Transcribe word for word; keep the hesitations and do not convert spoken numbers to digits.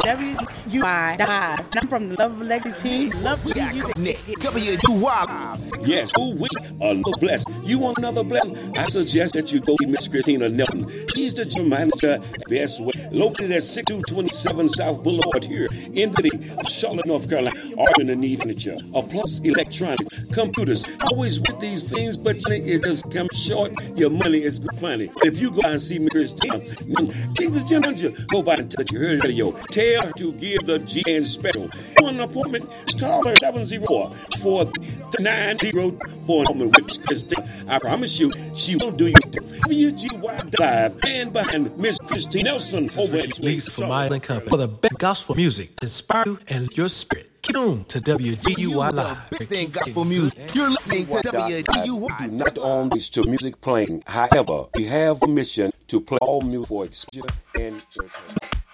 W U Y Live. I'm from the Love Legacy team. Love to see you. W U Y. Yes, oh, we are blessed. You want another blessing? I suggest that you go see Miss Christina Nelson. She's the general manager at Best Way, located at sixty-two twenty-seven South Boulevard here in the city of Charlotte, North Carolina. Offering the need furniture, a plus electronics, computers. Always with these things, but it just comes short. Your money is funny. If you go and see Miss Christina, Jesus General, go by and touch your radio. Tell her to give the G N special. Want an appointment? Call her seven zero four nine zero for an appointment with Christina. I promise you, she will do you. W G Y Live, stand behind Miss Christina Nelson over at Leads for Mylan Company for the best gospel music, inspire you and your spirit. Tune to W G U Y Live. Best gospel music. You're listening to W G U Y. We do not own this to music playing. However, we have a mission to play all music for exposure and church.